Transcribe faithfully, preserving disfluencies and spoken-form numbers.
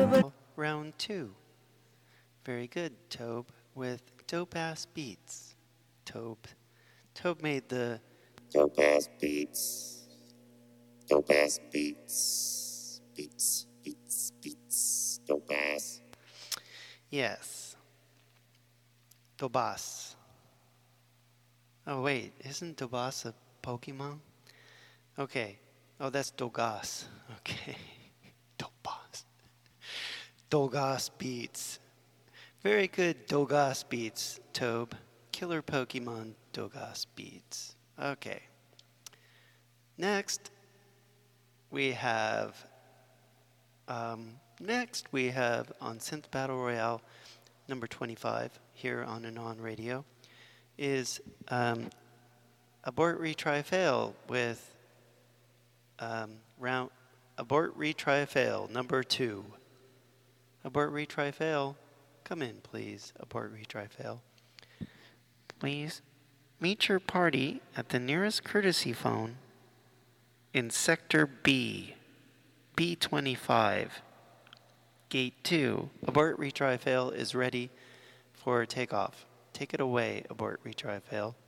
Round two. Very good, Tobe, with dope-ass beats. Tobe. Tobe made the dope-ass beats. Dope-ass beats. Beats, beats, beats. Dope-ass. Yes. Dobas. Oh, wait, isn't Dobas a Pokemon? Okay. Oh, that's Dogas. Okay. Dobas. Dogas beats. Very good Dogas beats, Tobe. Killer Pokemon Dogas beats. Okay. Next, we have... Um, next, we have on Synth Battle Royale number twenty-five here on Anon Radio is um, Abort, Retry, Fail with um, round Abort, Retry, Fail number two. Abort, Retry, Fail. Come in, please. Abort, Retry, Fail. Please meet your party at the nearest courtesy phone in Sector B, B twenty-five. Gate two. Abort, Retry, Fail is ready for takeoff. Take it away, Abort, Retry, Fail.